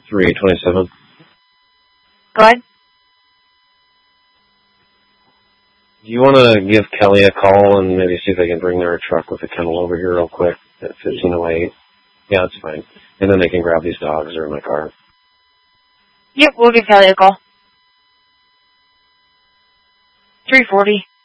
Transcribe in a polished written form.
327. Go ahead. Do you want to give Kelly a call and maybe see if they can bring their truck with the kennel over here real quick at 1508? Yeah, that's fine. And then they can grab these dogs. They're in my car. Yep, we'll give Kelly a call. 340.